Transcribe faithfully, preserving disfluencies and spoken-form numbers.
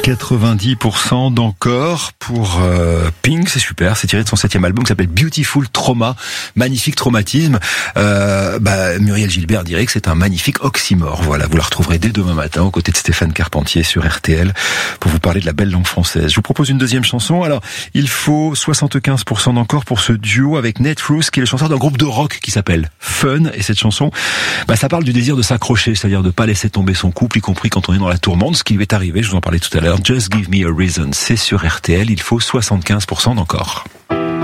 quatre-vingt-dix pour cent d'encore pour euh, Pink, c'est super, c'est tiré de son septième album qui s'appelle Beautiful Trauma, magnifique traumatisme. Euh, bah, Muriel Gilbert dirait que c'est un magnifique oxymore. Voilà, vous la retrouverez dès demain matin aux côtés de Stéphane Carpentier sur R T L pour vous parler de la belle langue française. Je vous propose une deuxième chanson. Alors, il faut soixante-quinze pour cent d'encore pour ce duo avec Nate Ruess, qui est le chanteur d'un groupe de rock qui s'appelle Fun. Et cette chanson, bah, ça parle du désir de s'accrocher, c'est-à-dire de pas laisser tomber son couple, y compris quand on est dans la tourmente, ce qui lui est arrivé, je vous en parlais tout à l'heure. Just Give Me a Reason, c'est sur R T L, il faut soixante-quinze pour cent d'encore.